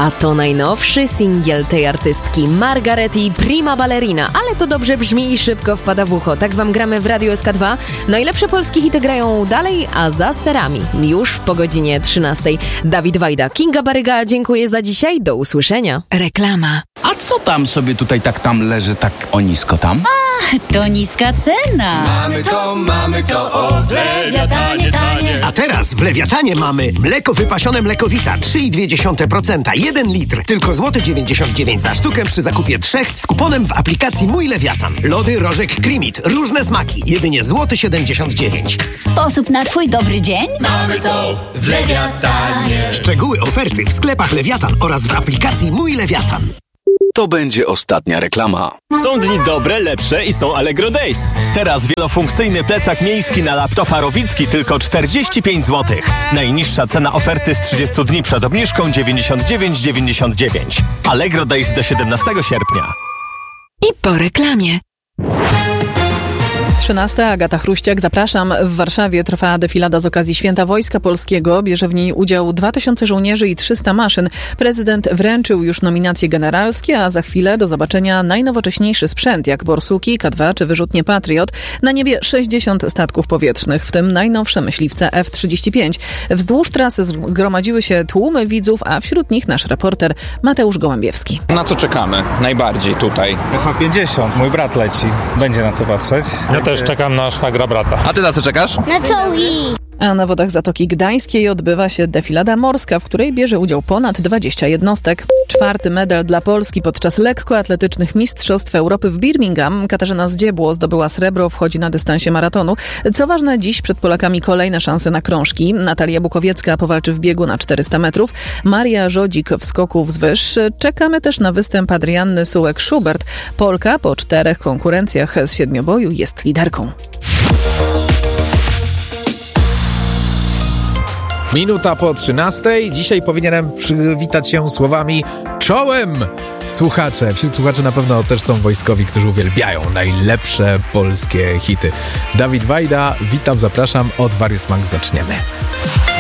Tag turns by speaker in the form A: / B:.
A: A to najnowszy singiel tej artystki Margaretti, Prima Ballerina. Ale to dobrze brzmi i szybko wpada w ucho. Tak wam gramy w Radio SK2. Najlepsze polskie hity grają dalej, a za sterami już po godzinie 13. Dawid Wajda, Kinga Baryga, dziękuję za dzisiaj. Do usłyszenia.
B: Reklama.
C: A co tam sobie tutaj tam leży tak o nisko tam?
B: To niska cena.
D: Mamy to, o, w Lewiatanie tanie.
E: A teraz w Lewiatanie mamy mleko wypasione Mlekowita 3,2%, 1 litr, tylko złoty 99 za sztukę przy zakupie 3 z kuponem w aplikacji Mój Lewiatan. Lody Rożek Krimit, różne smaki, jedynie złoty 79.
B: Sposób na twój dobry dzień?
D: Mamy to w Lewiatanie.
E: Szczegóły oferty w sklepach Lewiatan oraz w aplikacji Mój Lewiatan.
C: To będzie ostatnia reklama.
F: Są dni dobre, lepsze i są Allegro Days. Teraz wielofunkcyjny plecak miejski na laptopa Rowicki tylko 45 zł. Najniższa cena oferty z 30 dni przed obniżką 99,99. Allegro Days do 17 sierpnia.
B: I po reklamie.
G: 13. Agata Chruściak, zapraszam. W Warszawie trwa defilada z okazji Święta Wojska Polskiego. Bierze w niej udział 2000 żołnierzy i 300 maszyn. Prezydent wręczył już nominacje generalskie, a za chwilę do zobaczenia najnowocześniejszy sprzęt, jak Borsuki, K2 czy wyrzutnie Patriot. Na niebie 60 statków powietrznych, w tym najnowsze myśliwce F-35. Wzdłuż trasy zgromadziły się tłumy widzów, a wśród nich nasz reporter Mateusz Gołębiewski.
H: Na co czekamy najbardziej tutaj?
I: F-50, mój brat leci. Będzie na co patrzeć.
J: Ja też czekam na szwagra brata.
H: A ty na co czekasz?
K: Na co
G: A na wodach Zatoki Gdańskiej odbywa się defilada morska, w której bierze udział ponad 20 jednostek. 4. medal dla Polski podczas lekkoatletycznych Mistrzostw Europy w Birmingham. Katarzyna Zdziebło zdobyła srebro, wchodzi na dystansie maratonu. Co ważne, dziś przed Polakami kolejne szanse na krążki. Natalia Bukowiecka powalczy w biegu na 400 metrów. Maria Żodzik w skoku wzwyż. Czekamy też na występ Adrianny Sułek-Schubert. Polka po 4 konkurencjach z 7-boju jest liderką.
L: Minuta po 13. Dzisiaj powinienem przywitać się słowami czołem. Słuchacze, wśród słuchaczy na pewno też są wojskowi, którzy uwielbiają najlepsze polskie hity. Dawid Wajda, witam, zapraszam, od Warius Max zaczniemy.